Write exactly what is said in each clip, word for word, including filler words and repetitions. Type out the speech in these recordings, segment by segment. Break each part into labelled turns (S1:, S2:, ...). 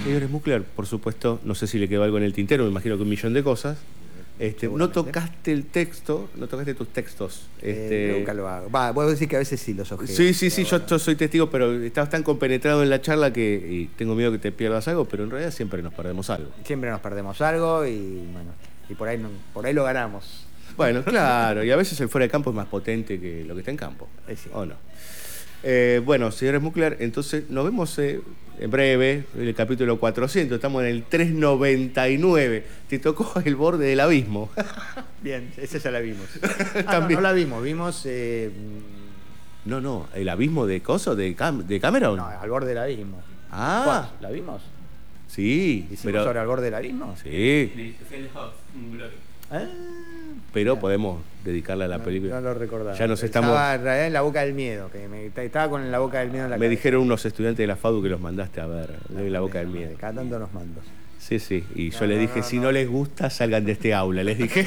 S1: señor Smukler, por supuesto, no sé si le quedó algo en el tintero, me imagino que un millón de cosas. Este, no tocaste el texto, no tocaste tus textos. Este...
S2: Eh, nunca lo hago. Va, puedo decir que a veces sí los ojeo.
S1: Sí, sí, sí, yo, yo soy testigo, pero estabas tan compenetrado en la charla que y tengo miedo que te pierdas algo, pero en realidad siempre nos perdemos algo.
S2: Siempre nos perdemos algo y bueno, y por ahí, no, por ahí lo ganamos.
S1: Bueno, claro, y a veces el fuera de campo es más potente que lo que está en campo.
S2: Eh, sí.
S1: ¿O no? Eh, bueno, señor Smukler, entonces nos vemos eh, en breve, en el capítulo cuatrocientos, estamos en el trescientos noventa y nueve, te tocó el borde del abismo.
S2: Bien, esa ya la vimos. Ah, no,
S1: También.
S2: no la vimos, vimos... Eh,
S1: No, no, el abismo de coso, de, Cam de Cameron.
S2: no, al borde del abismo.
S1: Ah,
S2: ¿Cuál? ¿La vimos?
S1: sí,
S2: ¿Hicimos
S1: pero
S2: sobre al borde del abismo?
S1: sí,
S2: Ah,
S1: pero
S2: mira.
S1: podemos dedicarle a la
S2: No,
S1: película.
S2: no lo recordaba.
S1: Ya nos
S2: Estaba
S1: estamos.
S2: en realidad en la boca del miedo, que me, estaba con la boca del miedo en la
S1: Me
S2: cabeza.
S1: dijeron unos estudiantes de la FADU que los mandaste a ver, en la boca del miedo.
S2: Cada tanto nos mandos.
S1: Sí, sí, y yo
S2: No,
S1: les
S2: no,
S1: dije,
S2: no,
S1: si
S2: no.
S1: no les gusta, salgan de este aula, les dije.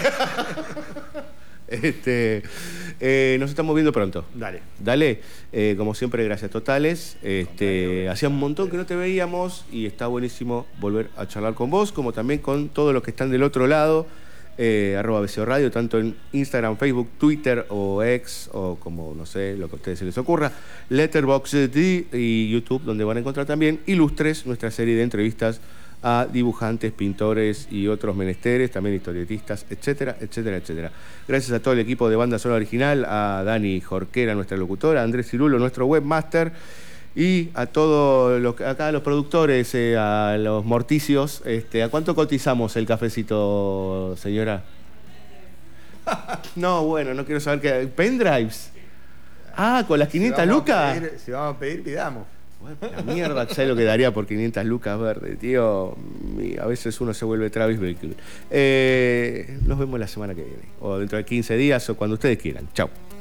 S1: este, eh, nos estamos viendo pronto.
S2: Dale.
S1: Dale, eh, como siempre, gracias totales. Este, hacía un montón que no te veíamos y está buenísimo volver a charlar con vos, como también con todos los que están del otro lado. Eh, arroba B C O Radio, tanto en Instagram, Facebook, Twitter o X, o como, no sé, lo que a ustedes se les ocurra, Letterboxd y YouTube, donde van a encontrar también Ilustres, nuestra serie de entrevistas a dibujantes, pintores y otros menesteres, también historietistas, etcétera, etcétera, etcétera. Gracias a todo el equipo de Banda Sonora Original, a Dani Jorquera, nuestra locutora, a Andrés Cirulo, nuestro webmaster, y a todos los, acá a los productores, eh, a los morticios. Este, ¿a cuánto cotizamos el cafecito, señora? No, bueno, no quiero saber qué. ¿Pendrives? Ah, con las quinientas lucas.
S2: Pedir, si vamos a pedir, pidamos.
S1: Bueno, la mierda, ¿sabes lo que daría por quinientas lucas verde, tío? A veces uno se vuelve Travis Bickle. Eh, nos vemos la semana que viene, o dentro de quince días, o cuando ustedes quieran. Chau.